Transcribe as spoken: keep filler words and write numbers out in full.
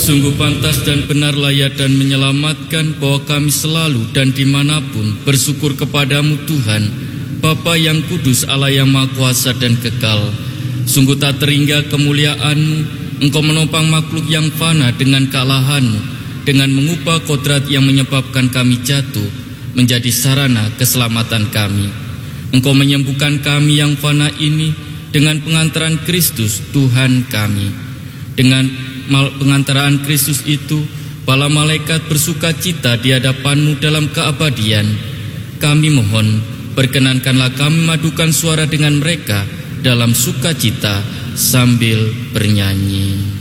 Sungguh pantas dan benar layak dan menyelamatkan bahwa kami selalu dan dimanapun bersyukur kepadamu Tuhan, Bapa yang kudus, Allah yang maha kuasa dan kekal. Sungguh tak terhingga kemuliaan-Mu, Engkau menopang makhluk yang fana dengan kealahan-Mu, dengan mengubah kodrat yang menyebabkan kami jatuh menjadi sarana keselamatan kami. Engkau menyembuhkan kami yang fana ini dengan pengantaran Kristus Tuhan kami. Dengan pengantaraan Kristus itu, para malaikat bersuka cita di hadapan-Mu dalam keabadian. Kami mohon, perkenankanlah kami memadukan suara dengan mereka dalam sukacita sambil bernyanyi.